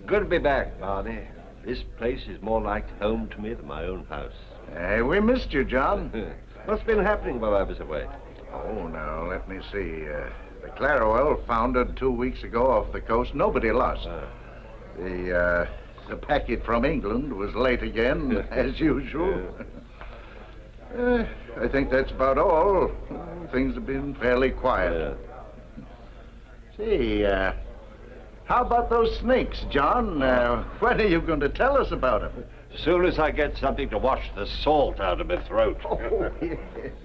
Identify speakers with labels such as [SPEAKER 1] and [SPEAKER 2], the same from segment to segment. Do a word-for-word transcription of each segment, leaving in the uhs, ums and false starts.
[SPEAKER 1] Good to be back, Barney. This place is more like home to me than my own house.
[SPEAKER 2] Hey, we missed you, John.
[SPEAKER 1] What's been happening while I was away?
[SPEAKER 2] Oh, now, let me see. Uh, the Clarowell, founded two weeks ago off the coast, nobody lost.
[SPEAKER 1] Uh.
[SPEAKER 2] The, uh, the packet from England was late again, as usual. Yeah. uh, I think that's about all. Things have been fairly quiet. Yeah. See, uh, how about those snakes, John? Uh, when are you going to tell us about them?
[SPEAKER 1] As soon as I get something to wash the salt out of my throat.
[SPEAKER 2] Oh, yes.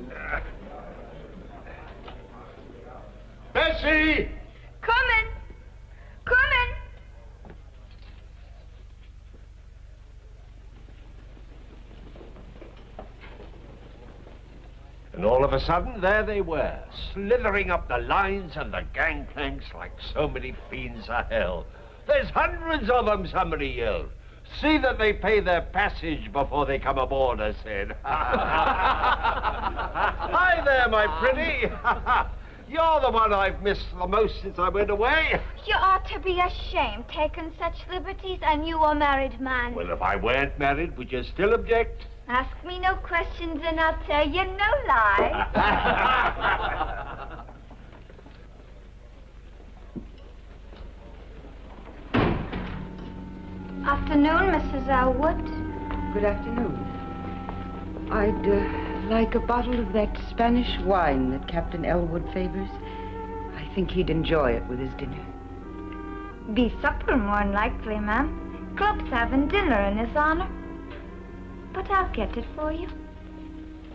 [SPEAKER 1] Bessie!
[SPEAKER 3] Coming! Coming!
[SPEAKER 1] And all of a sudden, there they were, slithering up the lines and the gangplanks like so many fiends of hell. There's hundreds of them, somebody yelled. See that they pay their passage before they come aboard, I said. Hi there, my pretty. You're the one I've missed the most since I went away.
[SPEAKER 3] You ought to be ashamed, taking such liberties, and you a married man.
[SPEAKER 1] Well, if I weren't married, would you still object?
[SPEAKER 3] Ask me no questions and I'll tell you no lie. Afternoon, Missus Elwood.
[SPEAKER 4] Good afternoon. I'd uh, like a bottle of that Spanish wine that Captain Elwood favors. I think he'd enjoy it with his dinner.
[SPEAKER 3] Be supper, more'n likely, ma'am. Club's having dinner in his honor. But I'll get it for you.